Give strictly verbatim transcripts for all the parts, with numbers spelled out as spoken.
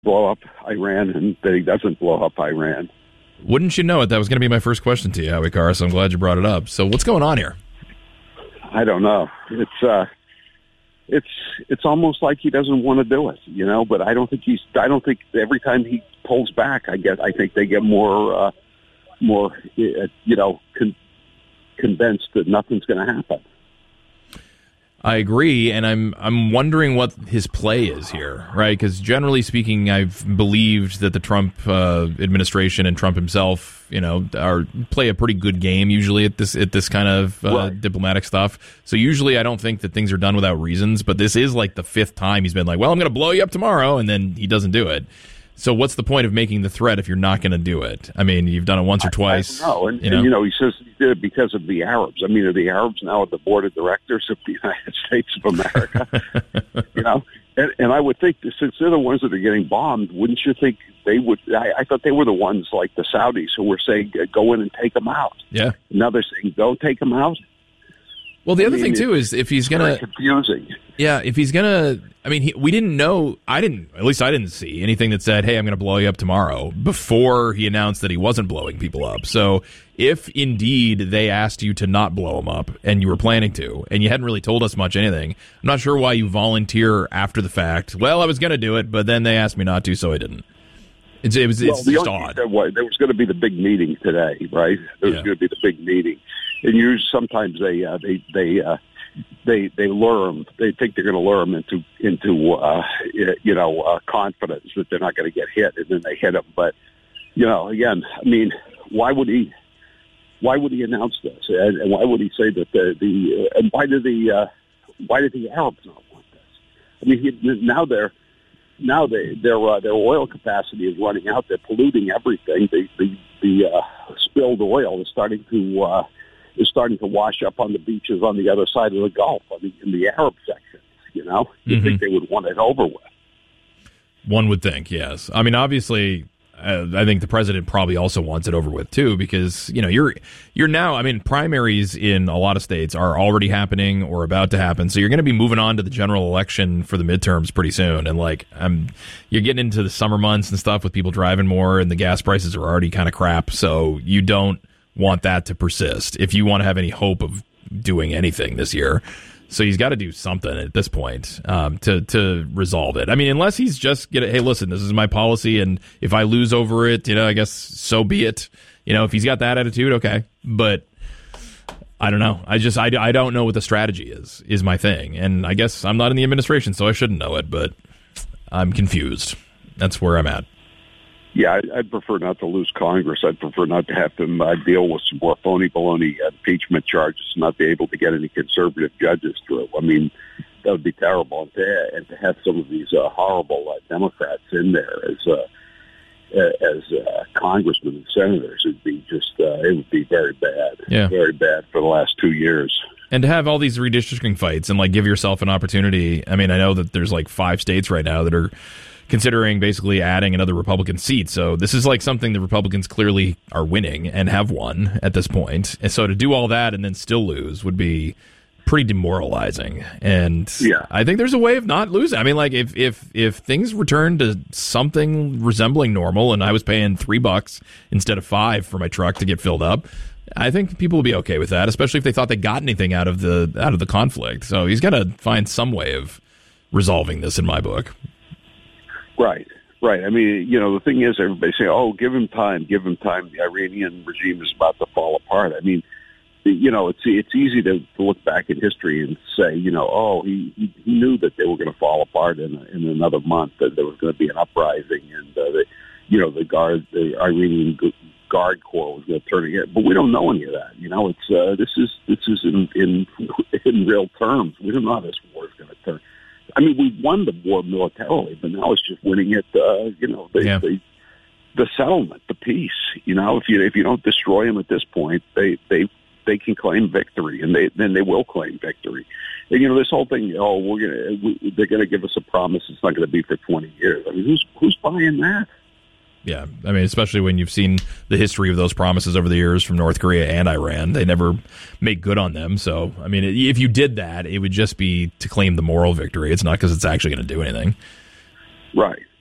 blow up Iran and that he doesn't blow up Iran. Wouldn't you know it? That was going to be my first question to you, Howie Carr, so I'm glad you brought it up. So what's going on here? I don't know. It's uh, it's it's almost like he doesn't want to do it, you know. But I don't think he's. I don't think every time he pulls back, I get. I think they get more, uh, more, uh, you know, con- convinced that nothing's going to happen. I agree, and I'm I'm wondering what his play is here, right? Because generally speaking, I've believed that the Trump uh, administration and Trump himself, you know, are play a pretty good game usually at this at this kind of uh, right. diplomatic stuff. So usually, I don't think that things are done without reasons. But this is like the fifth time he's been like, "Well, I'm going to blow you up tomorrow," and then he doesn't do it. So what's the point of making the threat if you're not going to do it? I mean, you've done it once or twice. I don't know. And, you know? and, you know, he says he did it because of the Arabs. I mean, are the Arabs now at the board of directors of the United States of America? you know, and, and I would think that since they're the ones that are getting bombed, wouldn't you think they would? I, I thought they were the ones like the Saudis who were saying, go in and take them out. Yeah. Now they're saying, don't take them out. Well, the I other mean, thing, too, is if he's going to... confusing. Yeah, if he's going to... I mean, he, we didn't know... I didn't... At least I didn't see anything that said, hey, I'm going to blow you up tomorrow before he announced that he wasn't blowing people up. So if indeed they asked you to not blow him up and you were planning to and you hadn't really told us much anything, I'm not sure why you volunteer after the fact. Well, I was going to do it, but then they asked me not to, so I didn't. It's, it was, it's well, just only, odd. There was, there was going to be the big meeting today, right? There was Yeah. going to be the big meeting. And usually sometimes they... Uh, they, they uh, They they lure them. They think they're going to lure them into into uh, you know uh, confidence that they're not going to get hit, and then they hit them. But you know, again, I mean, why would he? Why would he announce this? And, and why would he say that the the? Uh, and why did the uh, why did the Arabs not want this? I mean, he, now they're now they, their uh, their oil capacity is running out. They're polluting everything. The the the uh, spilled oil is starting to. Uh, is starting to wash up on the beaches on the other side of the Gulf, I mean, in the Arab sections, you know? You'd Mm-hmm. think they would want it over with. One would think, yes. I mean, obviously, uh, I think the president probably also wants it over with, too, because, you know, you're you're now, I mean, primaries in a lot of states are already happening or about to happen, so you're going to be moving on to the general election for the midterms pretty soon, and, like, um, you're getting into the summer months and stuff with people driving more, and the gas prices are already kind of crap, so you don't want that to persist if you want to have any hope of doing anything this year. So he's got to do something at this point um, to to resolve it. I mean, unless he's just get it. Hey, listen, this is my policy, and if I lose over it, you know, I guess so be it. You know, if he's got that attitude, okay. But I don't know. I just I, I don't know what the strategy is. Is my thing, and I guess I'm not in the administration, so I shouldn't know it. But I'm confused. That's where I'm at. Yeah, I'd, I'd prefer not to lose Congress. I'd prefer not to have them uh, deal with some more phony baloney impeachment charges and not be able to get any conservative judges through. I mean, that would be terrible. And to, and to have some of these uh, horrible uh, Democrats in there as uh, as uh, congressmen and senators, it'd be just uh, it would be very bad. Yeah. Very bad for the last two years. And to have all these redistricting fights and like give yourself an opportunity. I mean, I know that there's like five states right now that are considering basically adding another Republican seat. So this is like something the Republicans clearly are winning and have won at this point. And so to do all that and then still lose would be pretty demoralizing. And yeah. I think there's a way of not losing. I mean, like if, if, if things return to something resembling normal and I was paying three bucks instead of five for my truck to get filled up, I think people will be okay with that, especially if they thought they got anything out of the, out of the conflict. So he's got to find some way of resolving this in my book. Right, right. I mean, you know, the thing is, everybody saying, "Oh, give him time, give him time." The Iranian regime is about to fall apart. I mean, you know, it's it's easy to, to look back at history and say, you know, oh, he he, he knew that they were going to fall apart in in another month, that there was going to be an uprising, and uh, the, you know, the guard, the Iranian Guard Corps was going to turn against. But we don't know any of that. You know, it's uh, this is this is in in in real terms. We don't know how this war is going to turn. I mean, we won the war militarily, but now it's just winning it. Uh, you know, the, yeah. the the settlement, the peace. You know, if you if you don't destroy them at this point, they they they can claim victory, and they then they will claim victory. And you know, this whole thing. Oh, we're gonna we, they're gonna give us a promise. It's not going to be for twenty years. I mean, who's who's buying that? Yeah, I mean, especially when you've seen the history of those promises over the years from North Korea and Iran. They never make good on them. So, I mean, if you did that, it would just be to claim the moral victory. It's not because it's actually going to do anything. Right.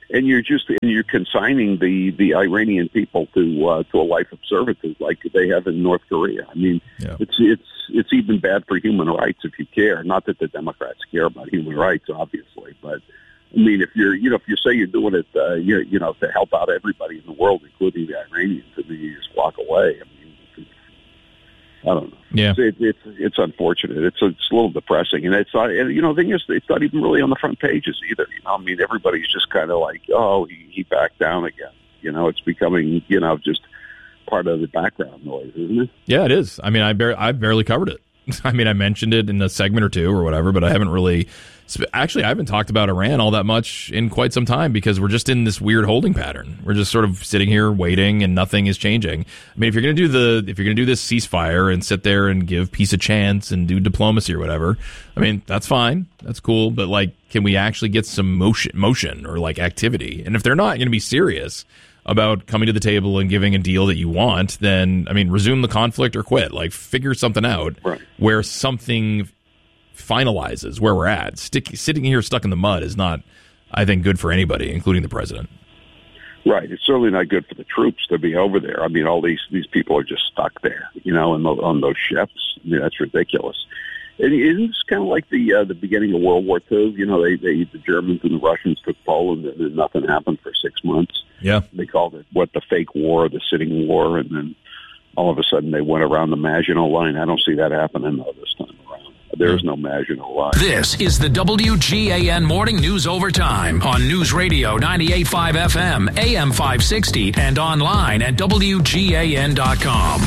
and you're just and you're consigning the, the Iranian people to uh, to a life of servitude like they have in North Korea. I mean, yeah. it's it's it's even bad for human rights if you care. Not that the Democrats care about human rights, obviously, but I mean, if you're you know if you say you're doing it, uh, you you know, to help out everybody in the world, including the Iranians, and then you just walk away. I mean, it's, I don't know. Yeah, it's it's, it's unfortunate. It's it's a little depressing, and it's not. And, you know, the thing is, it's not even really on the front pages either. You know, I mean, everybody's just kind of like, oh, he, he backed down again. You know, it's becoming, you know, just part of the background noise, isn't it? Yeah, it is. I mean, I bar- I barely covered it. I mean, I mentioned it in a segment or two or whatever, but I haven't really. Actually, I haven't talked about Iran all that much in quite some time because we're just in this weird holding pattern. We're just sort of sitting here waiting, and nothing is changing. I mean, if you're going to do the if you're going to do this ceasefire and sit there and give peace a chance and do diplomacy or whatever, I mean, that's fine, that's cool. But like, can we actually get some motion, motion or like activity? And if they're not going to be serious about coming to the table and giving a deal that you want, then, I mean, resume the conflict or quit. Like, figure something out right. where something finalizes where we're at. Stick, sitting here stuck in the mud is not, I think, good for anybody, including the president. Right. It's certainly not good for the troops to be over there. I mean, all these, these people are just stuck there, you know, in the, on those ships. I mean, that's ridiculous. And it's kind of like the uh, the beginning of World War Two. You know, they, they the Germans and the Russians took Poland, and then nothing happened for six months. Yeah, they called it what the fake war, the sitting war, and then all of a sudden they went around the Maginot Line. I don't see that happening though this time around. There is no Maginot Line. This is the W G A N Morning News Overtime on News Radio ninety-eight point five F M, A M five sixty, and online at W G A N dot com.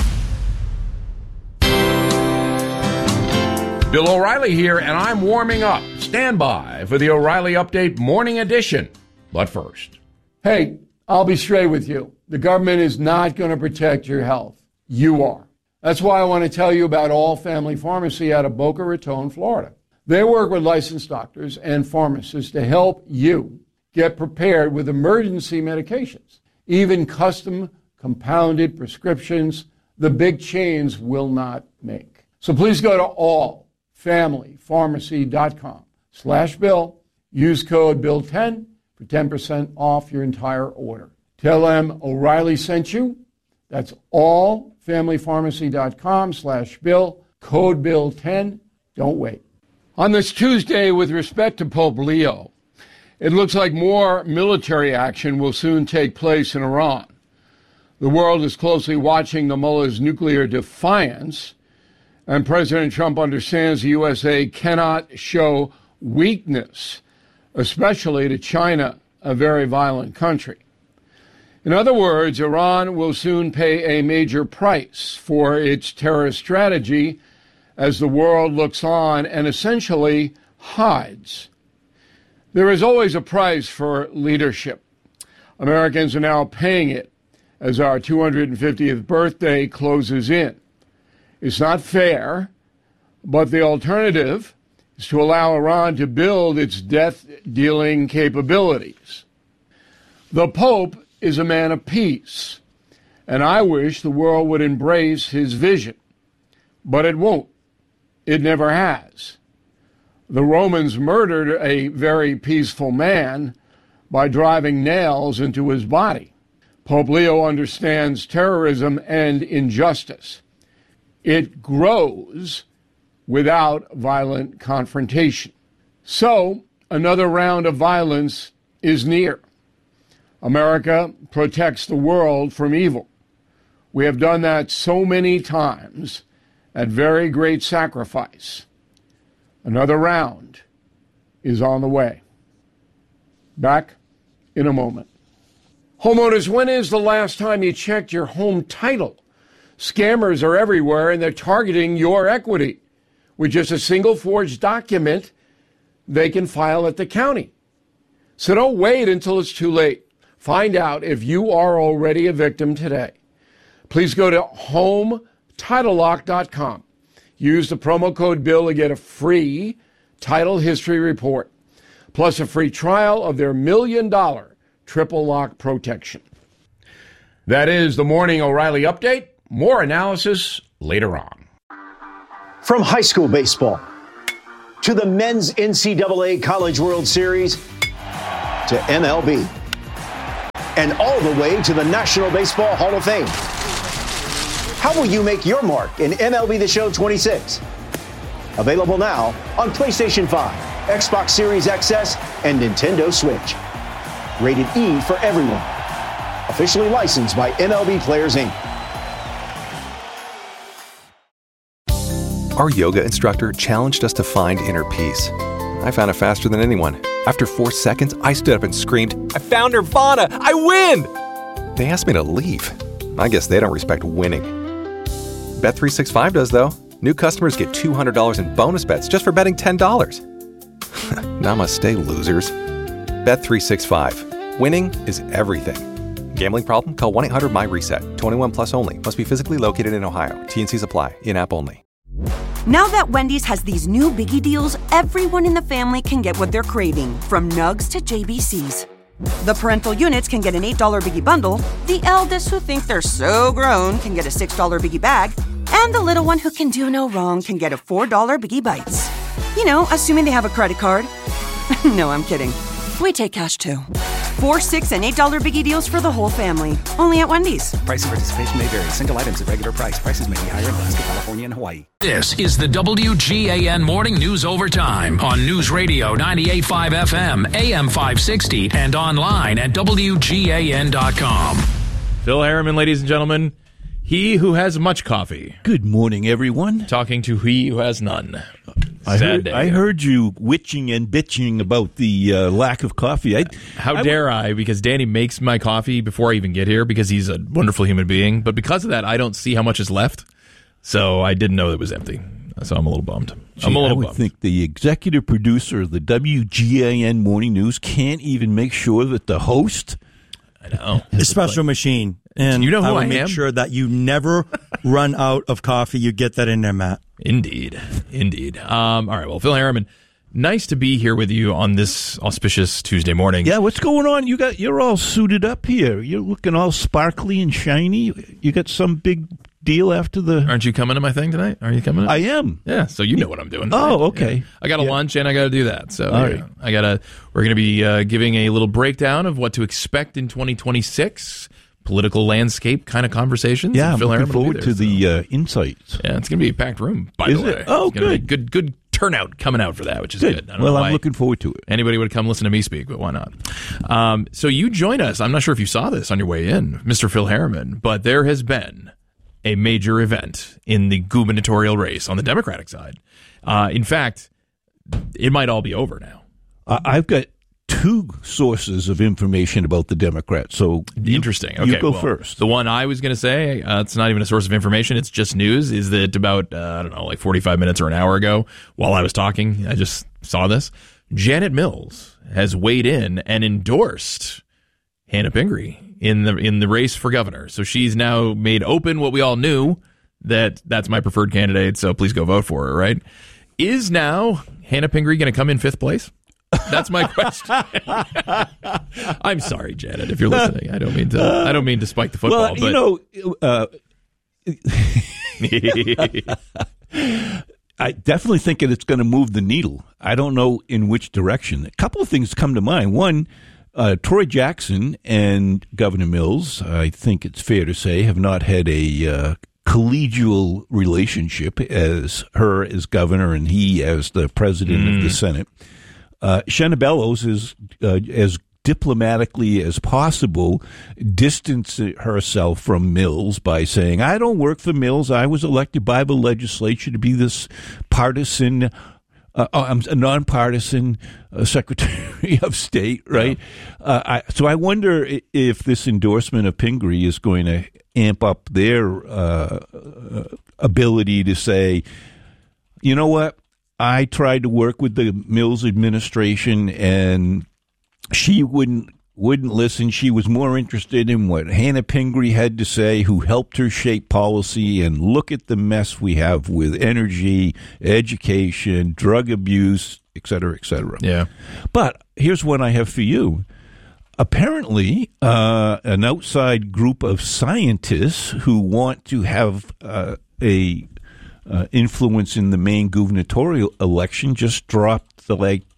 Bill O'Reilly here, and I'm warming up. Stand by for the O'Reilly Update Morning Edition. But first. Hey, I'll be straight with you. The government is not going to protect your health. You are. That's why I want to tell you about All Family Pharmacy out of Boca Raton, Florida. They work with licensed doctors and pharmacists to help you get prepared with emergency medications, even custom compounded prescriptions the big chains will not make. So please go to all family pharmacy dot com slash bill. Use code bill ten for ten percent off your entire order. Tell them O'Reilly sent you. That's all family pharmacy dot com slash bill. Code bill ten. Don't wait. On this Tuesday, with respect to Pope Leo, it looks like more military action will soon take place in Iran. The world is closely watching the mullah's nuclear defiance, and President Trump understands the U S A cannot show weakness, especially to China, a very violent country. In other words, Iran will soon pay a major price for its terrorist strategy as the world looks on and essentially hides. There is always a price for leadership. Americans are now paying it as our two hundred fiftieth birthday closes in. It's not fair, but the alternative is to allow Iran to build its death-dealing capabilities. The Pope is a man of peace, and I wish the world would embrace his vision, but it won't. It never has. The Romans murdered a very peaceful man by driving nails into his body. Pope Leo understands terrorism and injustice. It grows without violent confrontation. So, another round of violence is near. America protects the world from evil. We have done that so many times at very great sacrifice. Another round is on the way. Back in a moment. Homeowners, when is the last time you checked your home title? Scammers are everywhere, and they're targeting your equity. With just a single forged document, they can file at the county. So don't wait until it's too late. Find out if you are already a victim today. Please go to home title lock dot com. Use the promo code BILL to get a free title history report, plus a free trial of their million dollar triple lock protection. That is the Morning O'Reilly Update. More analysis later on. From high school baseball to the men's N C double A College World Series to M L B. and all the way to the National Baseball Hall of Fame. How will you make your mark in M L B The Show twenty-six? Available now on PlayStation five, Xbox Series X S, and Nintendo Switch. Rated E for everyone. Officially licensed by M L B Players, Incorporated. Our yoga instructor challenged us to find inner peace. I found it faster than anyone. After four seconds, I stood up and screamed, "I found Nirvana! I win!" They asked me to leave. I guess they don't respect winning. Bet three sixty-five does, though. New customers get two hundred dollars in bonus bets just for betting ten dollars. Namaste, losers. Bet three sixty-five. Winning is everything. Gambling problem? Call one eight hundred M Y reset. twenty-one plus only. Must be physically located in Ohio. T N Cs apply. In-app only. Now that Wendy's has these new biggie deals, everyone in the family can get what they're craving, from nugs to J B Cs. The parental units can get an eight dollar biggie bundle, the eldest who think they're so grown can get a six dollar biggie bag, and the little one who can do no wrong can get a four dollar biggie bites. You know, assuming they have a credit card. No, I'm kidding. We take cash too. Four, six, and eight dollar biggie deals for the whole family. Only at Wendy's. Price and participation may vary. Single items at regular price. Prices may be higher in Alaska, California, and Hawaii. This is the W G A N Morning News Overtime on News Radio ninety-eight point five F M, A M five sixty, and online at W G A N dot com. Phil Harriman, ladies and gentlemen. He who has much coffee. Good morning, everyone. Talking to he who has none. I heard, I heard you witching and bitching about the uh, lack of coffee. I, How I dare w- I? Because Danny makes my coffee before I even get here because he's a wonderful human being. But because of that, I don't see how much is left. So I didn't know it was empty. So I'm a little bummed. Gee, I'm a little I would bummed. think the executive producer of the W G A N Morning News can't even make sure that the host... I know. A special machine. And you know who I will I make am? sure that you never run out of coffee. You get that in there, Matt. Indeed. Indeed. Um, all right. Well, Phil Harriman, nice to be here with you on this auspicious Tuesday morning. Yeah, what's going on? You got you're all suited up here. You're looking all sparkly and shiny. You got some big deal after the... Aren't you coming to my thing tonight? Are you coming? I am. Yeah, so you know what I'm doing. Oh, right? okay. Yeah. I got a yeah. lunch and I got to do that. So all yeah, right. I got to. We're going to be uh, giving a little breakdown of what to expect in twenty twenty-six. Political landscape kind of conversations. Yeah, I'm Phil looking Harriman will forward be to there, the so. uh, insights. Yeah, it's going to be a packed room, by Is the way. it? Oh, it's gonna be good. good. Good turnout coming out for that, which is Good. good. I don't Well, know I'm why looking forward to it. Anybody would come listen to me speak, but why not? Um, so you join us. I'm not sure if you saw this on your way in, Mister Phil Harriman, but there has been a major event in the gubernatorial race on the Democratic side. Uh, in fact, it might all be over now. Uh, I've got two sources of information about the Democrats. So you, interesting. Okay, you go well, first. The one I was going to say, uh, it's not even a source of information. It's just news. Is that about uh, I don't know, like forty-five minutes or an hour ago, while I was talking, I just saw this. Janet Mills has weighed in and endorsed Hannah Pingree in the in the race for governor. So she's now made open what we all knew, that that's my preferred candidate. So please go vote for her. Right? Is now Hannah Pingree going to come in fifth place? That's my question. I'm sorry, Janet, if you're listening. I don't mean to. I don't mean to spike the football. Well, but you know, uh, I definitely think that it's going to move the needle. I don't know in which direction. A couple of things come to mind. One, uh, Troy Jackson and Governor Mills, I think it's fair to say, have not had a uh, collegial relationship as her as governor and he as the president mm. of the Senate. Uh, Shenna Bellows is uh, as diplomatically as possible distanced herself from Mills by saying, I don't work for Mills. I was elected by the legislature to be this partisan, uh, I'm a nonpartisan uh, Secretary of State, right? Yeah. Uh, I, so I wonder if this endorsement of Pingree is going to amp up their uh, ability to say, you know what? I tried to work with the Mills administration, and she wouldn't wouldn't listen. She was more interested in what Hannah Pingree had to say, who helped her shape policy. And look at the mess we have with energy, education, drug abuse, et cetera, et cetera. Yeah. But here's one I have for you. Apparently, uh, an outside group of scientists who want to have uh, a Uh, influence in the Maine gubernatorial election just dropped the like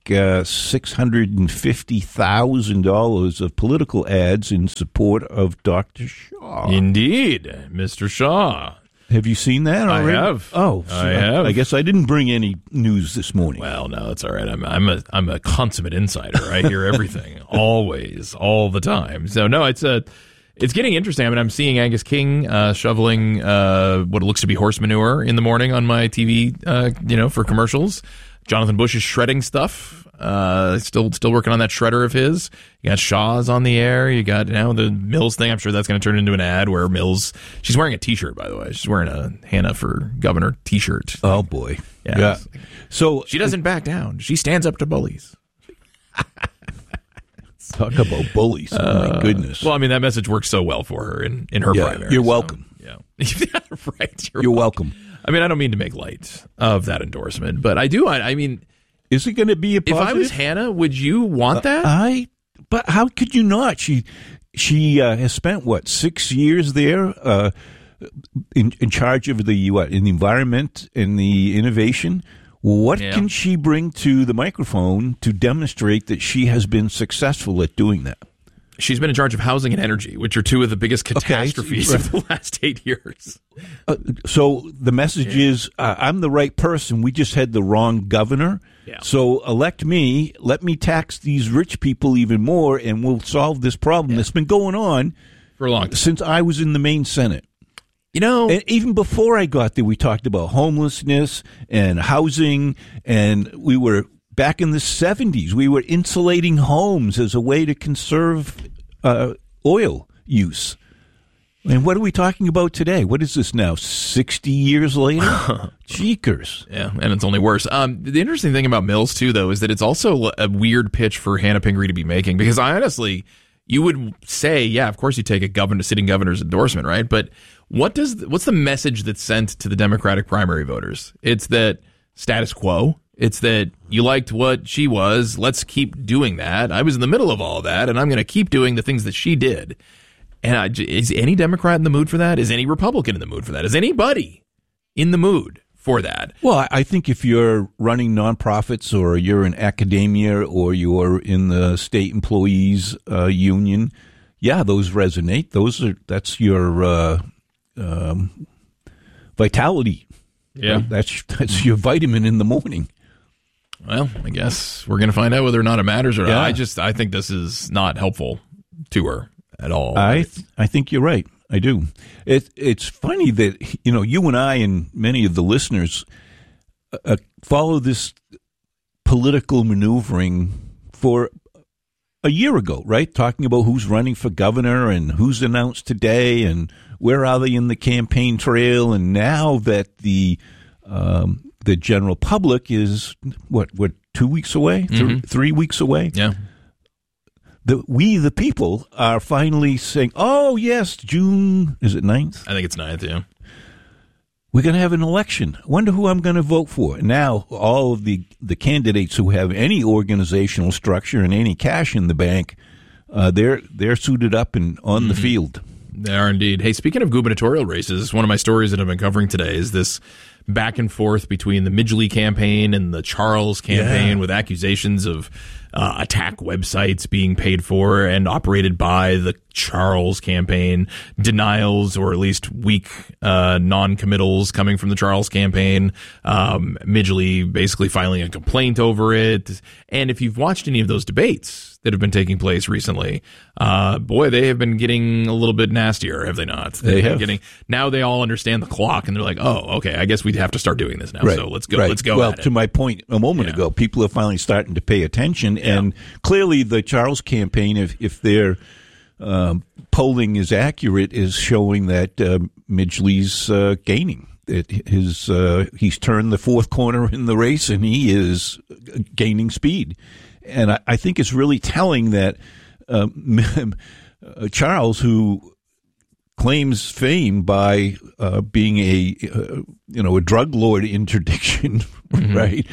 uh, six hundred fifty thousand dollars of political ads in support of Doctor Shaw. Indeed, Mister Shaw. Have you seen that already? I have. Oh, so I have. I guess I didn't bring any news this morning. Well, no, it's all right. I'm I'm a I'm a consummate insider. I hear everything, always, all the time. So no, it's a it's getting interesting. I mean, I'm seeing Angus King uh, shoveling uh, what looks to be horse manure in the morning on my T V, uh, you know, for commercials. Jonathan Bush is shredding stuff. Uh, still, still working on that shredder of his. You got Shaw's on the air. You got now the Mills thing. I'm sure that's going to turn into an ad where Mills. She's wearing a T-shirt, by the way. She's wearing a Hannah for Governor T-shirt. Oh boy, yeah. yeah. So she doesn't back down. She stands up to bullies. Talk about bullies. Oh uh, my goodness. Well, I mean that message works so well for her in, in her yeah, primary. You're welcome. So, yeah, right. You're, you're welcome. welcome. I mean, I don't mean to make light of that endorsement, but I do. I, I mean. Is it going to be a positive? If I was Hannah, would you want that? Uh, I, but how could you not? She, she uh, has spent what six years there, uh, in in charge of the what in the environment and the innovation. What yeah. can she bring to the microphone to demonstrate that she has been successful at doing that? She's been in charge of housing and energy, which are two of the biggest catastrophes okay. of the last eight years. Uh, so the message yeah. is, uh, I'm the right person. We just had the wrong governor. Yeah. So elect me. Let me tax these rich people even more, and we'll solve this problem yeah. that's been going on for a long time. Since I was in the Maine Senate. You know, and even before I got there, we talked about homelessness and housing, and we were. Back in the seventies, we were insulating homes as a way to conserve uh, oil use. And what are we talking about today? What is this now, sixty years later? Jeekers. Yeah, and it's only worse. Um, the interesting thing about Mills, too, though, is that it's also a weird pitch for Hannah Pingree to be making, because I honestly, you would say, yeah, of course you take a governor, sitting governor's endorsement, right? But what does what's the message that's sent to the Democratic primary voters? It's that status quo. It's that you liked what she was. Let's keep doing that. I was in the middle of all of that, and I'm going to keep doing the things that she did. And I, is any Democrat in the mood for that? Is any Republican in the mood for that? Is anybody in the mood for that? Well, I think if you're running nonprofits, or you're in academia, or you're in the state employees uh, union, yeah, those resonate. Those are that's your uh, um, vitality. Yeah, that's that's your vitamin in the morning. Well, I guess we're going to find out whether or not it matters or yeah. not. I just I think this is not helpful to her at all. I th- I think you're right. I do. It it's funny that you know you and I and many of the listeners uh, follow this political maneuvering for a year ago, right? Talking about who's running for governor and who's announced today and where are they in the campaign trail, and now that the um, the general public is what what two weeks away, mm-hmm. Th- three weeks away. Yeah, the we the people are finally saying, "Oh yes, June is it ninth? I think it's ninth. Yeah, we're going to have an election. I wonder who I'm going to vote for." Now, all of the the candidates who have any organizational structure and any cash in the bank, uh, they're they're suited up and on mm-hmm. the field. They are indeed. Hey, speaking of gubernatorial races, one of my stories that I've been covering today is this back and forth between the Midgley campaign and the Charles campaign, yeah. with accusations of uh, attack websites being paid for and operated by the Charles campaign, denials or at least weak uh, non-committals coming from the Charles campaign, um, Midgley basically filing a complaint over it. And if you've watched any of those debates that have been taking place recently, uh, boy, they have been getting a little bit nastier, have they not? They have. Getting, now they all understand the clock, and they're like, oh, okay, I guess we have to start doing this now. Right. So let's go. Right. Let's go. Well, at to it. my point a moment yeah. ago, people are finally starting to pay attention, yeah. and clearly the Charles campaign, if if their um, polling is accurate, is showing that uh, Midgley's uh, gaining. It, his uh, he's turned the fourth corner in the race, and he is gaining speed. And I, I think it's really telling that um, Charles, who claims fame by uh, being a uh, you know a drug lord interdiction, mm-hmm. right?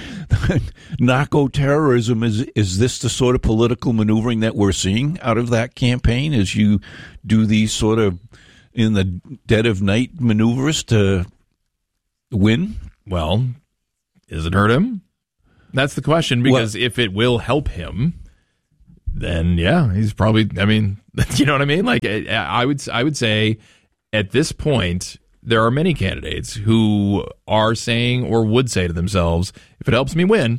Narco terrorism is is this the sort of political maneuvering that we're seeing out of that campaign as you do these sort of in the dead of night maneuvers to win? Well, does it hurt him? That's the question, because well, if it will help him, then yeah, he's probably, I mean, you know what I mean? Like, I would, I would say at this point, there are many candidates who are saying or would say to themselves, if it helps me win,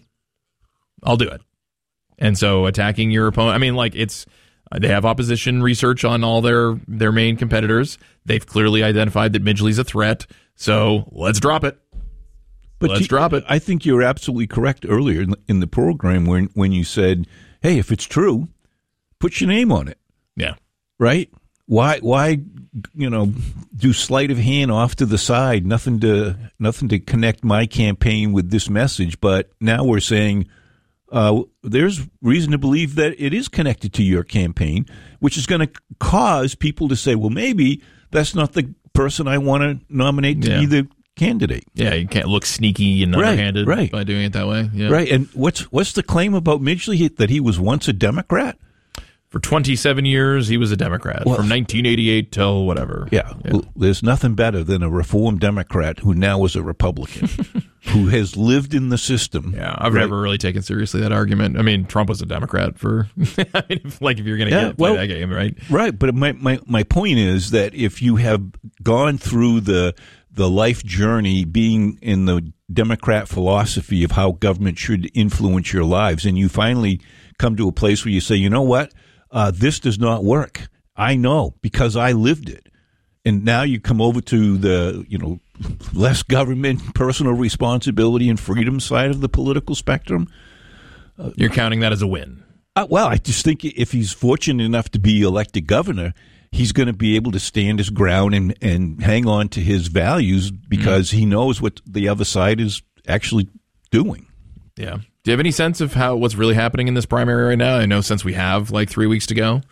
I'll do it. And so attacking your opponent, I mean, like, it's, they have opposition research on all their, their main competitors. They've clearly identified that Midgley's a threat. So let's drop it. But let's you, drop it. I think you're absolutely correct earlier in the, in the program when, when you said, hey, if it's true, put your name on it. Yeah. Right? Why, why, you know, do sleight of hand off to the side? Nothing to, nothing to connect my campaign with this message. But now we're saying uh, there's reason to believe that it is connected to your campaign, which is going to cause people to say, well, maybe that's not the person I want to nominate to yeah. be the candidate. Yeah, you can't look sneaky and underhanded right, right. by doing it that way. Yeah. Right. And what's what's the claim about Midgley, that he was once a Democrat? For twenty-seven years, he was a Democrat, well, from nineteen eighty-eight till whatever. Yeah, yeah. Well, there's nothing better than a reformed Democrat who now is a Republican, who has lived in the system. Yeah, I've right? never really taken seriously that argument. I mean, Trump was a Democrat for, I mean, like, if you're going to yeah, get play well, that game, right? Right, but my, my, my point is that if you have gone through the the life journey being in the Democrat philosophy of how government should influence your lives, and you finally come to a place where you say, you know what? Uh, this does not work. I know, because I lived it. And now you come over to the, you know, less government, personal responsibility and freedom side of the political spectrum. Uh, You're counting that as a win. Uh, well, I just think if he's fortunate enough to be elected governor, he's going to be able to stand his ground and, and hang on to his values because mm. he knows what the other side is actually doing. Yeah. Do you have any sense of how what's really happening in this primary right now? I know since we have like three weeks to go,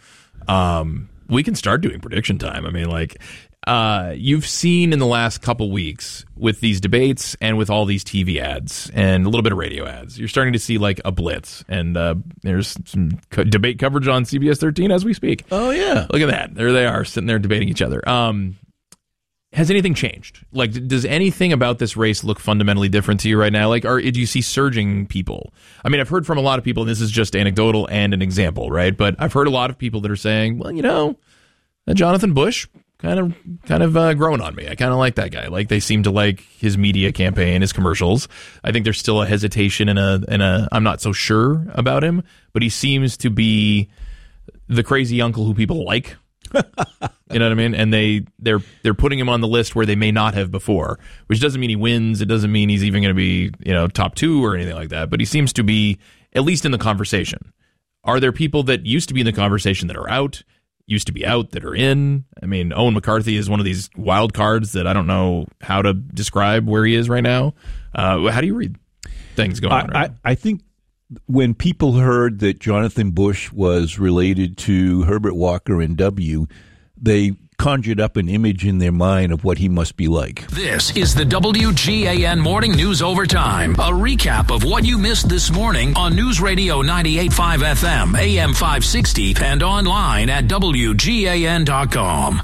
um, we can start doing prediction time. I mean, like, uh, you've seen in the last couple weeks with these debates and with all these T V ads and a little bit of radio ads, you're starting to see like a blitz. And uh, there's some co- debate coverage on C B S thirteen as we speak. Oh, yeah. Look at that. There they are sitting there debating each other. Um, Has anything changed? Like, does anything about this race look fundamentally different to you right now? Like, or do you see surging people? I mean, I've heard from a lot of people, and this is just anecdotal and an example, right? But I've heard a lot of people that are saying, well, you know, Jonathan Bush kind of kind of uh, growing on me. I kind of like that guy. Like, they seem to like his media campaign, his commercials. I think there's still a hesitation and a, and a I'm not so sure about him, but he seems to be the crazy uncle who people like. You know what I mean? And they they're they're putting him on the list where they may not have before, which doesn't mean he wins. It doesn't mean he's even going to be, you know, top two or anything like that. But he seems to be at least in the conversation. Are there people that used to be in the conversation that are out, used to be out that are in? I mean, Owen McCarthy is one of these wild cards that I don't know how to describe where he is right now. Uh, how do you read things going I, on right I, now? I think when people heard that Jonathan Bush was related to Herbert Walker and W, they conjured up an image in their mind of what he must be like. This is the W G A N Morning News Overtime, a recap of what you missed this morning on News Radio ninety-eight point five F M, A M five sixty, and online at W G A N dot com.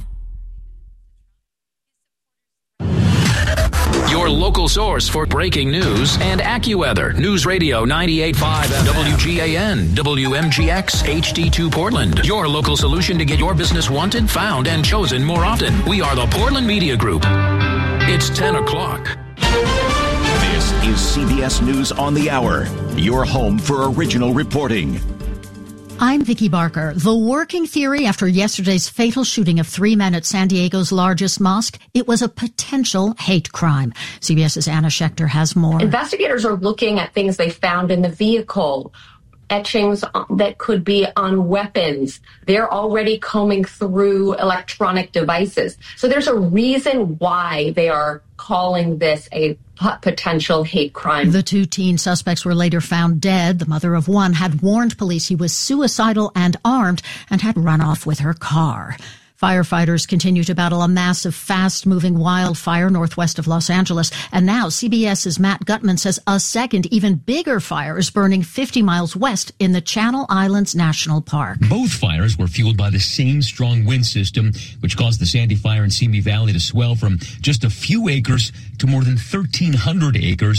Your local source for breaking news and AccuWeather. News Radio ninety-eight point five F M. W G A N, W M G X, H D two Portland. Your local solution to get your business wanted, found, and chosen more often. We are the Portland Media Group. It's ten o'clock. This is C B S News on the Hour, your home for original reporting. I'm Vicki Barker. The working theory after yesterday's fatal shooting of three men at San Diego's largest mosque, it was a potential hate crime. CBS's Anna Schechter has more. Investigators are looking at things they found in the vehicle, etchings that could be on weapons. They're already combing through electronic devices. So there's a reason why they are calling this a potential hate crime. The two teen suspects were later found dead. The mother of one had warned police he was suicidal and armed and had run off with her car. Firefighters continue to battle a massive, fast-moving wildfire northwest of Los Angeles. And now CBS's Matt Gutman says a second, even bigger fire is burning fifty miles west in the Channel Islands National Park. Both fires were fueled by the same strong wind system, which caused the Sandy Fire in Simi Valley to swell from just a few acres to more than thirteen hundred acres in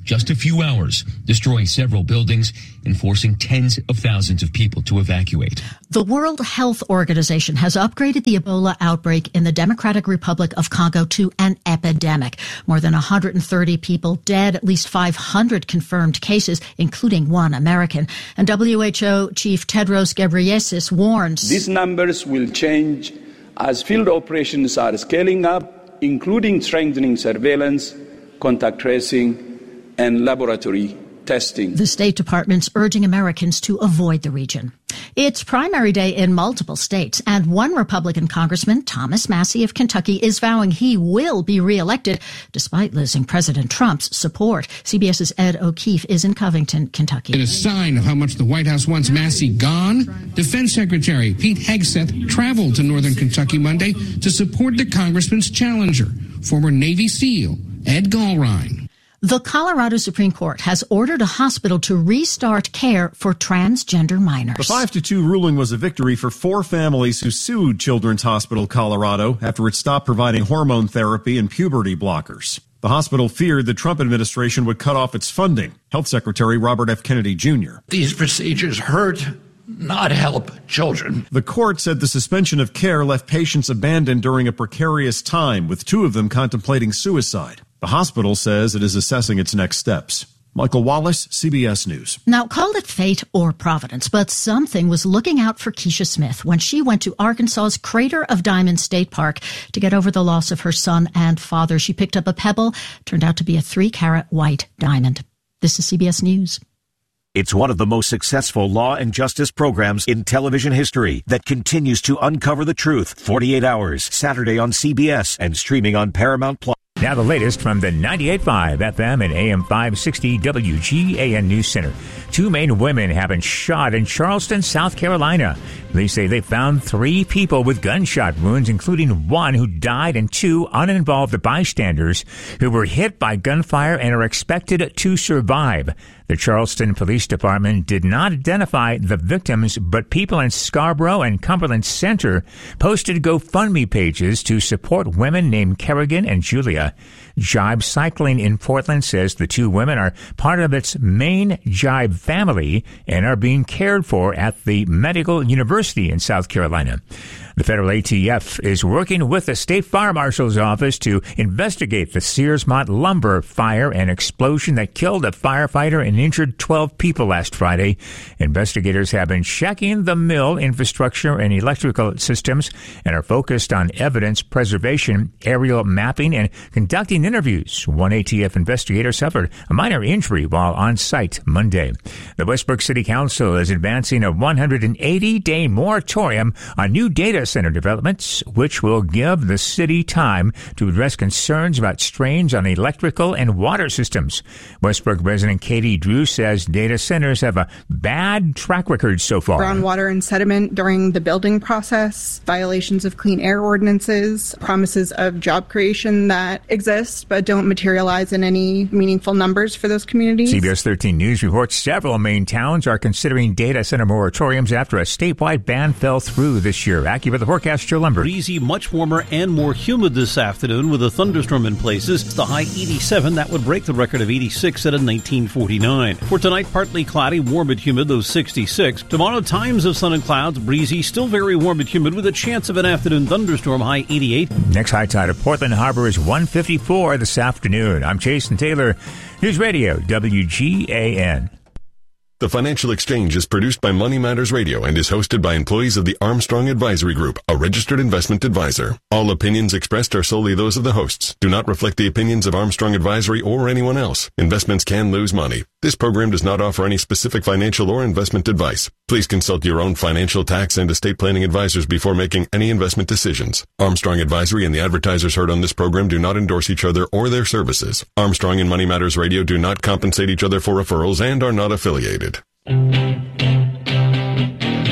just a few hours, destroying several buildings and forcing tens of thousands of people to evacuate. The World Health Organization has upgraded the Ebola outbreak in the Democratic Republic of Congo to an epidemic. More than one hundred thirty people dead, at least five hundred confirmed cases, including one American. And W H O Chief Tedros Ghebreyesus warns these numbers will change as field operations are scaling up, including strengthening surveillance, contact tracing, and laboratory testing. The State Department's urging Americans to avoid the region. It's primary day in multiple states, and one Republican congressman, Thomas Massie of Kentucky, is vowing he will be reelected despite losing President Trump's support. CBS's Ed O'Keefe is in Covington, Kentucky. In a sign of how much the White House wants Massie gone, Defense Secretary Pete Hegseth traveled to northern Kentucky Monday to support the congressman's challenger, former Navy SEAL Ed Gallrein. The Colorado Supreme Court has ordered a hospital to restart care for transgender minors. The five to two ruling was a victory for four families who sued Children's Hospital Colorado after it stopped providing hormone therapy and puberty blockers. The hospital feared the Trump administration would cut off its funding. Health Secretary Robert F. Kennedy Junior These procedures hurt, not help children. The court said the suspension of care left patients abandoned during a precarious time, with two of them contemplating suicide. The hospital says it is assessing its next steps. Michael Wallace, C B S News. Now, call it fate or providence, but something was looking out for Keisha Smith when she went to Arkansas's Crater of Diamonds State Park to get over the loss of her son and father. She picked up a pebble, turned out to be a three-carat white diamond. This is C B S News. It's one of the most successful law and justice programs in television history that continues to uncover the truth. forty-eight hours, Saturday on C B S and streaming on Paramount Plus. Now the latest from the ninety-eight point five F M and A M five sixty W G A N News Center. Two Maine women have been shot in Charleston, South Carolina. Police say they found three people with gunshot wounds, including one who died and two uninvolved bystanders who were hit by gunfire and are expected to survive. The Charleston Police Department did not identify the victims, but people in Scarborough and Cumberland Center posted GoFundMe pages to support women named Kerrigan and Julia. Jibe Cycling in Portland says the two women are part of its main Jibe family and are being cared for at the Medical University in South Carolina. The federal A T F is working with the state fire marshal's office to investigate the Searsmont lumber fire and explosion that killed a firefighter and injured twelve people last Friday. Investigators have been checking the mill infrastructure and electrical systems and are focused on evidence preservation, aerial mapping, and conducting interviews. One A T F investigator suffered a minor injury while on site Monday. The Westbrook City Council is advancing a one hundred eighty day moratorium on new data center developments, which will give the city time to address concerns about strains on electrical and water systems. Westbrook resident Katie Drew says data centers have a bad track record so far. Groundwater and sediment during the building process, violations of clean air ordinances, promises of job creation that exist but don't materialize in any meaningful numbers for those communities. C B S thirteen News reports several Maine towns are considering data center moratoriums after a statewide ban fell through this year. AccuWeather forecast, Joe Lumber. Breezy, much warmer and more humid this afternoon with a thunderstorm in places. The high eighty-seven, that would break the record of eighty-six set in nineteen forty-nine. For tonight, partly cloudy, warm and humid, those sixty-six. Tomorrow, times of sun and clouds, breezy, still very warm and humid with a chance of an afternoon thunderstorm, high eighty-eight. Next high tide of Portland Harbor is one fifty-four this afternoon. I'm Jason Taylor, News Radio W G A N. The Financial Exchange is produced by Money Matters Radio and is hosted by employees of the Armstrong Advisory Group, a registered investment advisor. All opinions expressed are solely those of the hosts, do not reflect the opinions of Armstrong Advisory or anyone else. Investments can lose money. This program does not offer any specific financial or investment advice. Please consult your own financial, tax, and estate planning advisors before making any investment decisions. Armstrong Advisory and the advertisers heard on this program do not endorse each other or their services. Armstrong and Money Matters Radio do not compensate each other for referrals and are not affiliated.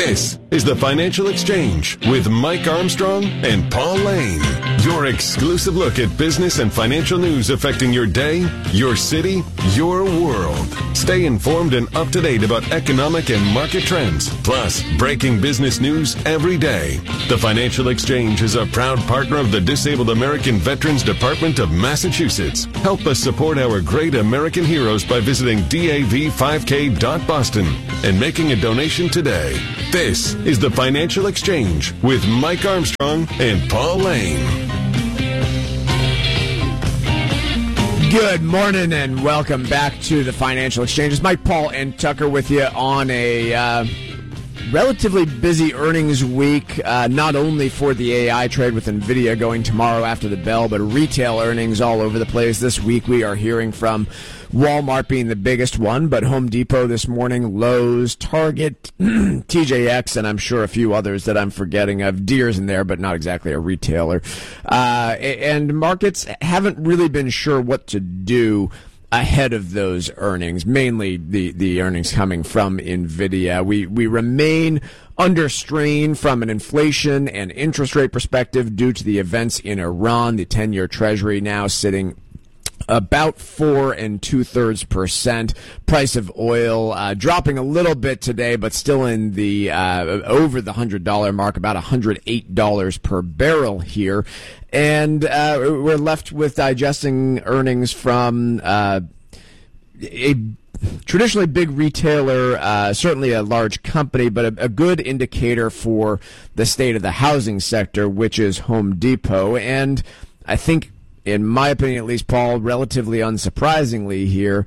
This is the Financial Exchange with Mike Armstrong and Paul Lane. Your exclusive look at business and financial news affecting your day, your city, your world. Stay informed and up to date about economic and market trends, plus breaking business news every day. The Financial Exchange is a proud partner of the Disabled American Veterans Department of Massachusetts. Help us support our great American heroes by visiting D A V five K dot Boston and making a donation today. This is the Financial Exchange with Mike Armstrong and Paul Lane. Good morning and welcome back to the Financial Exchange. It's Mike, Paul, and Tucker with you on a uh, relatively busy earnings week, uh, not only for the A I trade with NVIDIA going tomorrow after the bell, but retail earnings all over the place. This week we are hearing from Walmart being the biggest one, but Home Depot this morning, Lowe's, Target, T J X, and I'm sure a few others that I'm forgetting of. Deere's in there, but not exactly a retailer. Uh, and markets haven't really been sure what to do ahead of those earnings, mainly the, the earnings coming from NVIDIA. We, we remain under strain from an inflation and interest rate perspective due to the events in Iran. The ten-year Treasury now sitting about four and two thirds percent. Price of oil uh, dropping a little bit today, but still in the uh, over the hundred dollar mark, about a hundred eight dollars per barrel here, and uh, we're left with digesting earnings from uh, a traditionally big retailer, uh, certainly a large company, but a, a good indicator for the state of the housing sector, which is Home Depot, and I think, in my opinion, at least, Paul, relatively unsurprisingly here,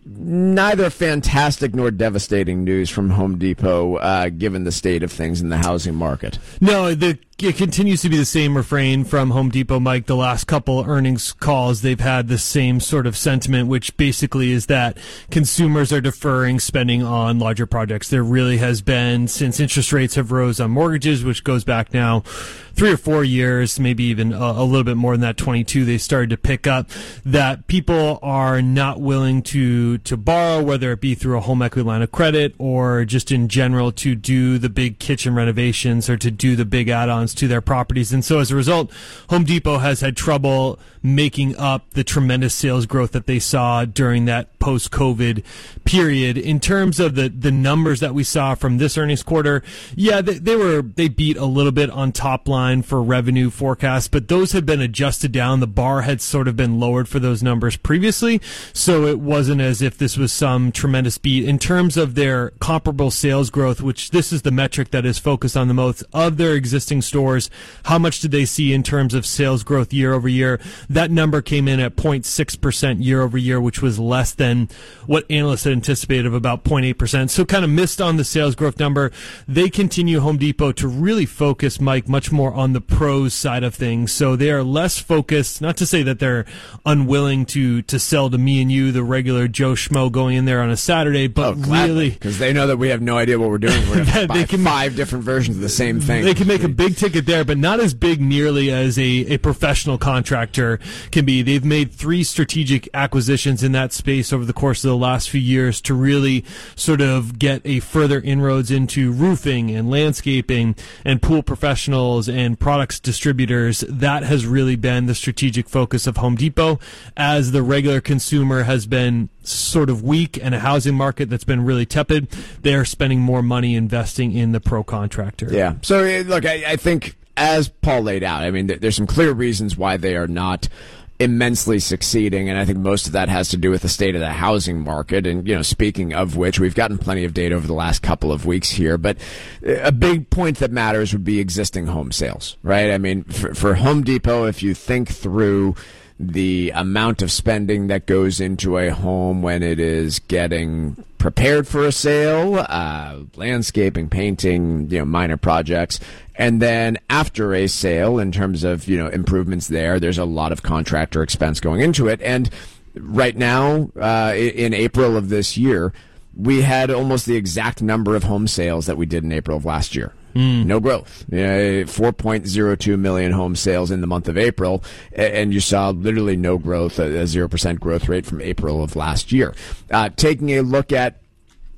neither fantastic nor devastating news from Home Depot, uh, given the state of things in the housing market. No, the, it continues to be the same refrain from Home Depot, Mike. The last couple earnings calls, they've had the same sort of sentiment, which basically is that consumers are deferring spending on larger projects. There really has been, since interest rates have rose on mortgages, which goes back now three or four years, maybe even a, a little bit more than that, twenty-two, they started to pick up, that people are not willing to, to borrow, whether it be through a home equity line of credit or just in general to do the big kitchen renovations or to do the big add-ons to their properties. And so as a result, Home Depot has had trouble making up the tremendous sales growth that they saw during that post-COVID period. In terms of the, the numbers that we saw from this earnings quarter, yeah, they, they were they beat a little bit on top line for revenue forecasts, but those had been adjusted down. The bar had sort of been lowered for those numbers previously, so it wasn't as if this was some tremendous beat. In terms of their comparable sales growth, which this is the metric that is focused on the most, of their existing stores, how much did they see in terms of sales growth year over year? That number came in at zero point six percent year over year, which was less than what analysts had anticipated of about zero point eight percent. So kind of missed on the sales growth number. They continue, Home Depot, to really focus, Mike, much more on the pros side of things. So they are less focused, not to say that they're unwilling to, to sell to me and you, the regular Joe Schmo going in there on a Saturday, but oh, really, because they know that we have no idea what we're doing. We're going to buy can, five different versions of the same thing. They can make a big ticket there, but not as big nearly as a, a professional contractor can be. They've made three strategic acquisitions in that space over the course of the last few years to really sort of get a further inroads into roofing and landscaping and pool professionals and products distributors. That has really been the strategic focus of Home Depot, as the regular consumer has been sort of weak and a housing market that's been really tepid. They're spending more money investing in the pro contractor. Yeah. So, look, I, I think, as Paul laid out, I mean, there's some clear reasons why they are not immensely succeeding, and I think most of that has to do with the state of the housing market. And, you know, speaking of which, we've gotten plenty of data over the last couple of weeks here, but a big point that matters would be existing home sales, right? I mean, for, for Home Depot, if you think through the amount of spending that goes into a home when it is getting prepared for a sale, uh, landscaping, painting, you know, minor projects, and then after a sale, in terms of, you know, improvements there, there's a lot of contractor expense going into it. And right now, uh, in April of this year, we had almost the exact number of home sales that we did in April of last year. Mm. No growth. Uh, four point oh two million home sales in the month of April, and you saw literally no growth, a zero percent growth rate from April of last year. Uh, taking a look at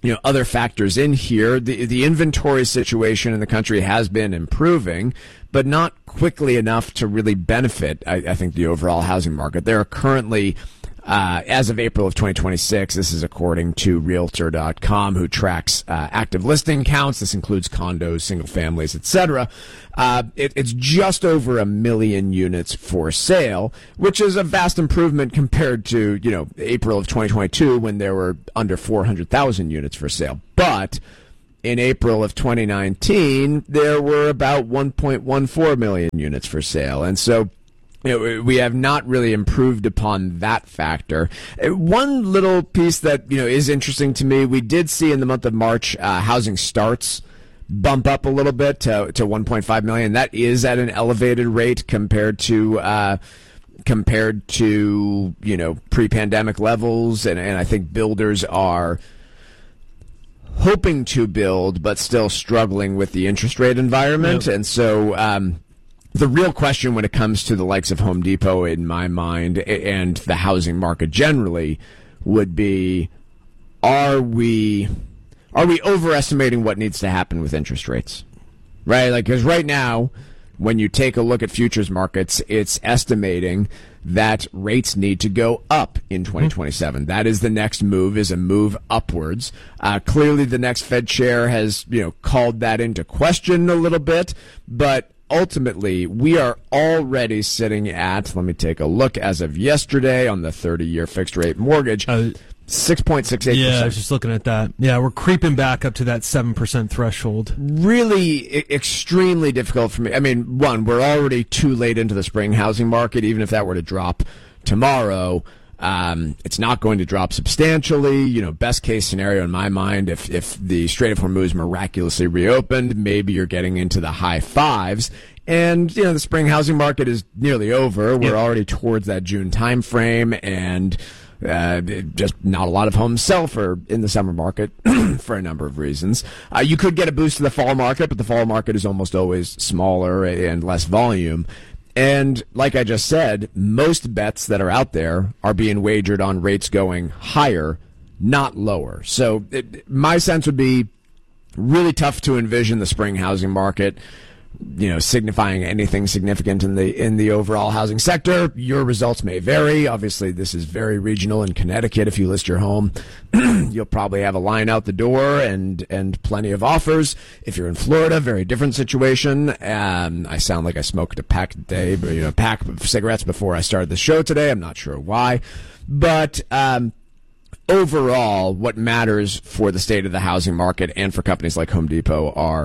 you know, other factors in here. The the inventory situation in the country has been improving, but not quickly enough to really benefit, I, I think, the overall housing market. There are currently, uh, as of April of twenty twenty-six, this is according to Realtor dot com, who tracks uh, active listing counts. This includes condos, single families, et cetera. Uh, it, it's just over a million units for sale, which is a vast improvement compared to, you know, April of twenty twenty-two, when there were under four hundred thousand units for sale. But in April of twenty nineteen, there were about one point one four million units for sale. And so, you know, we have not really improved upon that factor. One little piece that, you know, is interesting to me, we did see in the month of March, uh, housing starts bump up a little bit to, to one point five million. That is at an elevated rate compared to, uh, compared to, you know, pre-pandemic levels. And, and I think builders are hoping to build, but still struggling with the interest rate environment. Yep. And so, um, the real question when it comes to the likes of Home Depot, in my mind, and the housing market generally, would be, are we are we overestimating what needs to happen with interest rates? Right? Like, because right now, when you take a look at futures markets, it's estimating that rates need to go up in twenty twenty-seven. Mm-hmm. That is the next move, is a move upwards. Uh, clearly, the next Fed chair has, you know, called that into question a little bit, but ultimately, we are already sitting at, let me take a look, as of yesterday on the thirty-year fixed rate mortgage, uh, six point six eight percent. Yeah, I was just looking at that. Yeah, we're creeping back up to that seven percent threshold. Really I- extremely difficult for me. I mean, one, we're already too late into the spring housing market. Even if that were to drop tomorrow, Um, it's not going to drop substantially. You know, best case scenario in my mind, if, if the Strait of Hormuz miraculously reopened, maybe you're getting into the high fives. And, you know, the spring housing market is nearly over. We're yep. already towards that June time frame, and uh, just not a lot of homes sell for in the summer market for a number of reasons. Uh, you could get a boost to the fall market, but the fall market is almost always smaller and less volume. And like I just said, most bets that are out there are being wagered on rates going higher, not lower. So it, my sense would be really tough to envision the spring housing market, you know, signifying anything significant in the in the overall housing sector. Your results may vary. Obviously, this is very regional. In Connecticut, if you list your home, you'll probably have a line out the door and and plenty of offers. If you're in Florida, very different situation. Um, I sound like I smoked a pack a day, but, you know, a pack of cigarettes before I started the show today. I'm not sure why, but um, overall, what matters for the state of the housing market and for companies like Home Depot are,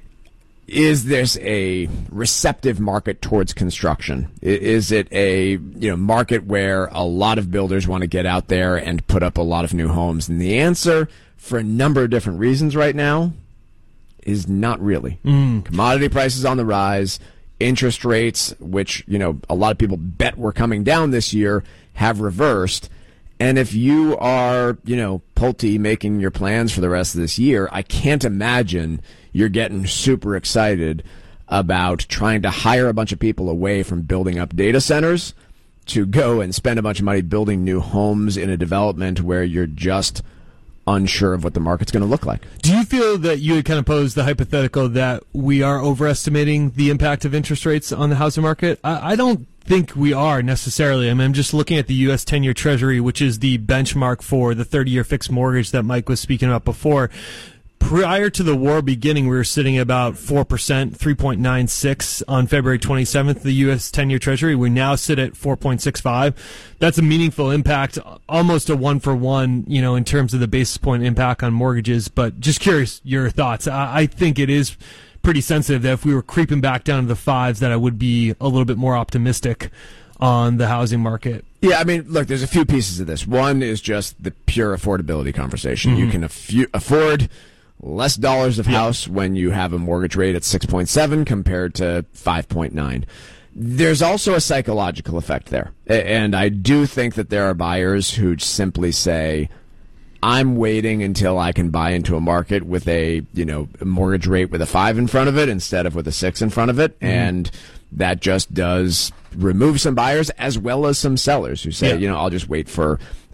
is this a receptive market towards construction? Is it a, you know, market where a lot of builders want to get out there and put up a lot of new homes? And the answer, for a number of different reasons right now, is not really. Mm. Commodity prices on the rise, interest rates, which, you know, a lot of people bet were coming down this year, have reversed. And if you are, you know, Pulte making your plans for the rest of this year, I can't imagine you're getting super excited about trying to hire a bunch of people away from building up data centers to go and spend a bunch of money building new homes in a development where you're just unsure of what the market's going to look like. Do you feel that you had kind of posed the hypothetical that we are overestimating the impact of interest rates on the housing market? I, I don't think we are necessarily. I mean, I'm just looking at the U S ten-year Treasury, which is the benchmark for the thirty-year fixed mortgage that Mike was speaking about before. Prior to the war beginning, we were sitting at about four percent, three point nine six on February twenty-seventh, the U S ten-year Treasury. We now sit at four point six five. That's a meaningful impact, almost a one-for-one, you know, in terms of the basis point impact on mortgages. But just curious, your thoughts. I, I think it is pretty sensitive that if we were creeping back down to the fives, that I would be a little bit more optimistic on the housing market. Yeah, I mean, look, there's a few pieces of this. One is just the pure affordability conversation. Mm-hmm. You can af- afford less dollars of house yeah. when you have a mortgage rate at six point seven compared to five point nine. There's also a psychological effect there. And I do think that there are buyers who simply say, I'm waiting until I can buy into a market with a, you know, mortgage rate with a five in front of it instead of with a six in front of it. Mm-hmm. And that just does remove some buyers as well as some sellers who say, yeah. you know, I'll just wait for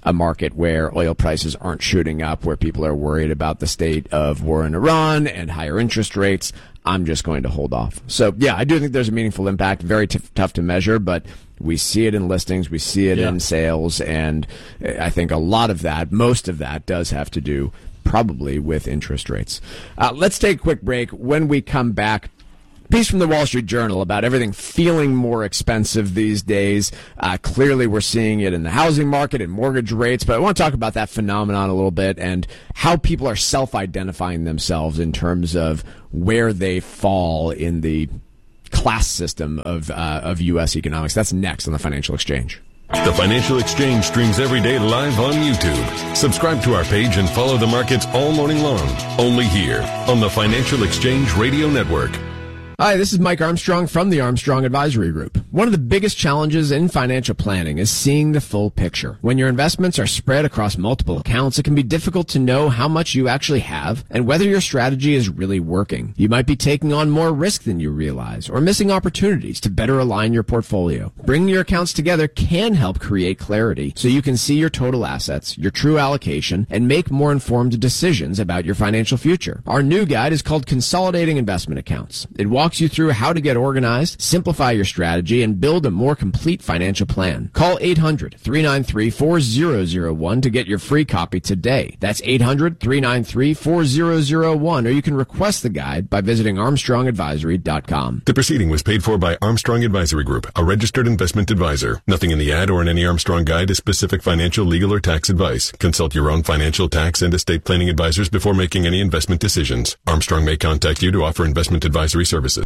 a market where oil prices aren't shooting up, where people are worried about the state of war in Iran and higher interest rates. I'm just going to hold off. So, yeah, I do think there's a meaningful impact. Very t- tough to measure, but we see it in listings. We see it yeah. in sales. And I think a lot of that, most of that, does have to do probably with interest rates. Uh, let's take a quick break. When we come back, piece from the Wall Street Journal about everything feeling more expensive these days. Uh, clearly, we're seeing it in the housing market and mortgage rates, but I want to talk about that phenomenon a little bit and how people are self-identifying themselves in terms of where they fall in the class system of uh, of U S economics. That's next on the Financial Exchange. The Financial Exchange streams every day live on YouTube. Subscribe to our page and follow the markets all morning long. Only here on the Financial Exchange Radio Network. Hi, this is Mike Armstrong from the Armstrong Advisory Group. One of the biggest challenges in financial planning is seeing the full picture. When your investments are spread across multiple accounts, it can be difficult to know how much you actually have and whether your strategy is really working. You might be taking on more risk than you realize or missing opportunities to better align your portfolio. Bringing your accounts together can help create clarity so you can see your total assets, your true allocation, and make more informed decisions about your financial future. Our new guide is called Consolidating Investment Accounts. It walks you through how to get organized, simplify your strategy, and build a more complete financial plan. Call eight hundred, three nine three, four zero zero one to get your free copy today. That's eight hundred, three nine three, four zero zero one, or you can request the guide by visiting armstrong advisory dot com. The proceeding was paid for by Armstrong Advisory Group, a registered investment advisor. Nothing in the ad or in any Armstrong guide is specific financial, legal, or tax advice. Consult your own financial, tax, and estate planning advisors before making any investment decisions. Armstrong may contact you to offer investment advisory services.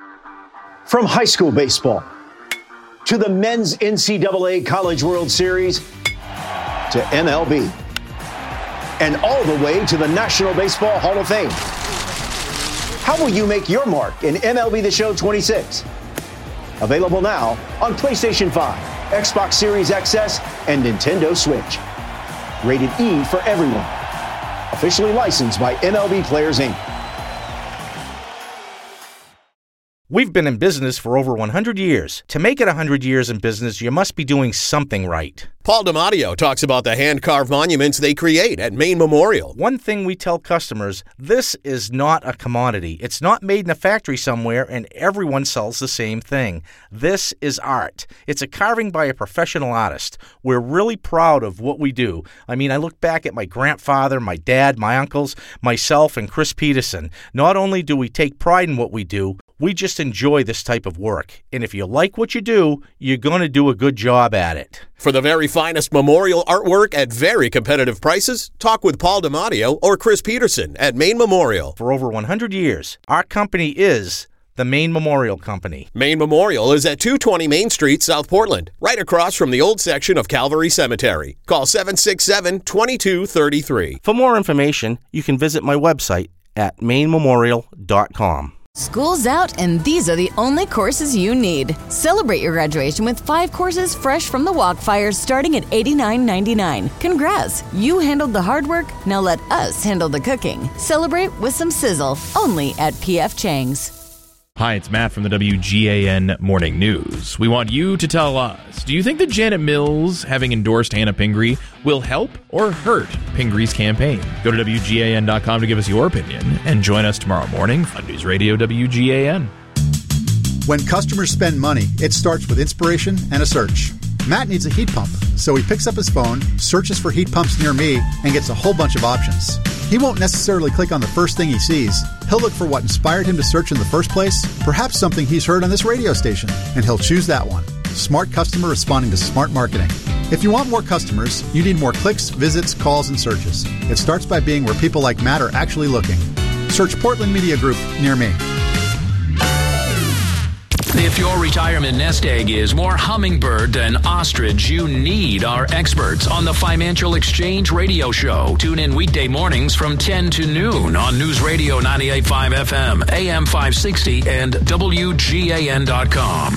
From high school baseball to the men's N C double A College World Series to M L B and all the way to the National Baseball Hall of Fame. How will you make your mark in M L B The Show twenty-six? Available now on PlayStation five, Xbox Series X S, and Nintendo Switch. Rated E for everyone. Officially licensed by M L B Players, Incorporated. We've been in business for over one hundred years. To make it one hundred years in business, you must be doing something right. Paul DiMatteo talks about the hand-carved monuments they create at Maine Memorial. One thing we tell customers, this is not a commodity. It's not made in a factory somewhere and everyone sells the same thing. This is art. It's a carving by a professional artist. We're really proud of what we do. I mean, I look back at my grandfather, my dad, my uncles, myself, and Chris Peterson. Not only do we take pride in what we do, we just enjoy this type of work. And if you like what you do, you're going to do a good job at it. For the very finest memorial artwork at very competitive prices, talk with Paul DiMatteo or Chris Peterson at Maine Memorial. For over one hundred years, our company is the Maine Memorial Company. Maine Memorial is at two twenty Main Street, South Portland, right across from the old section of Calvary Cemetery. Call seven six seven, two two three three. For more information, you can visit my website at maine memorial dot com. School's out, and these are the only courses you need. Celebrate your graduation with five courses fresh from the Walkfire starting at eighty-nine ninety-nine. Congrats! You handled the hard work, now let us handle the cooking. Celebrate with some sizzle, only at P F Chang's. Hi, it's Matt from the W G A N Morning News. We want you to tell us, do you think that Janet Mills having endorsed Hannah Pingree will help or hurt Pingree's campaign? Go to W G A N dot com to give us your opinion and join us tomorrow morning on News Radio W G A N. When customers spend money, it starts with inspiration and a search. Matt needs a heat pump, so he picks up his phone, searches for heat pumps near me, and gets a whole bunch of options. He won't necessarily click on the first thing he sees. He'll look for what inspired him to search in the first place, perhaps something he's heard on this radio station, and he'll choose that one. Smart customer responding to smart marketing. If you want more customers, you need more clicks, visits, calls, and searches. It starts by being where people like Matt are actually looking. Search Portland Media Group near me. If your retirement nest egg is more hummingbird than ostrich, you need our experts on the Financial Exchange Radio Show. Tune in weekday mornings from ten to noon on News Radio ninety-eight point five F M, A M five sixty, and W G A N dot com.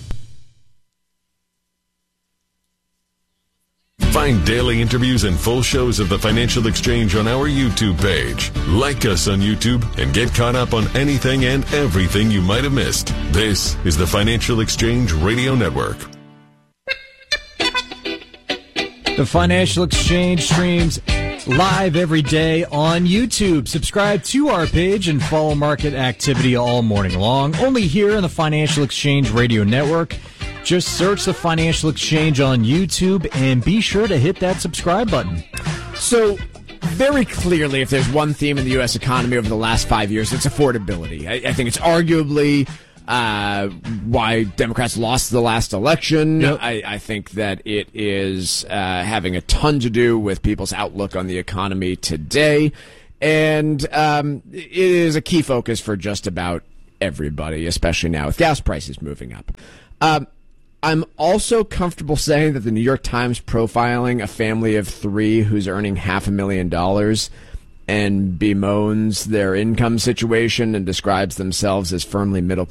Find daily interviews and full shows of the Financial Exchange on our YouTube page. Like us on YouTube and get caught up on anything and everything you might have missed. This is the Financial Exchange Radio Network. The Financial Exchange streams live every day on YouTube. Subscribe to our page and follow market activity all morning long. Only here on the Financial Exchange Radio Network. Just search the Financial Exchange on YouTube and be sure to hit that subscribe button. So, very clearly, if there's one theme in the U S economy over the last five years, it's affordability. I, I think it's arguably uh, why Democrats lost the last election. Yep. I, I think that it is uh, having a ton to do with people's outlook on the economy today. And um, it is a key focus for just about everybody, especially now with gas prices moving up. Um, I'm also comfortable saying that the New York Times profiling a family of three who's earning half a million dollars and bemoans their income situation and describes themselves as firmly middle